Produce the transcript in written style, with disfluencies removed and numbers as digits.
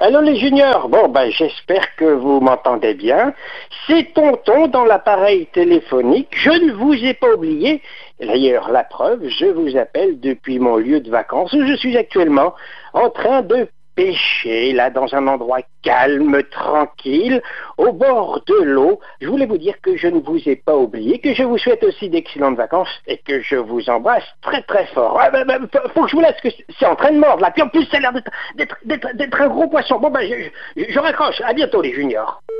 Allô les juniors, j'espère que vous m'entendez bien. C'est Tonton dans l'appareil téléphonique, je ne vous ai pas oublié. D'ailleurs, la preuve, je vous appelle depuis mon lieu de vacances où je suis actuellement en train de pêcher, là, dans un endroit calme, tranquille, au bord de l'eau. Je voulais vous dire que je ne vous ai pas oublié, que je vous souhaite aussi d'excellentes vacances et que je vous embrasse très très fort. Faut que je vous laisse, que c'est en train de mordre là. Puis en plus, ça a l'air d'être un gros poisson. Je raccroche. À bientôt les juniors.